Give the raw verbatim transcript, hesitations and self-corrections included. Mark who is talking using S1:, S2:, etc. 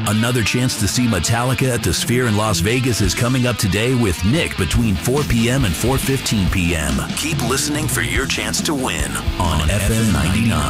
S1: Another chance to see Metallica at the Sphere in Las Vegas is coming up today with Nick between four p.m. and four fifteen p.m. Keep listening for your chance to win on F M ninety-nine.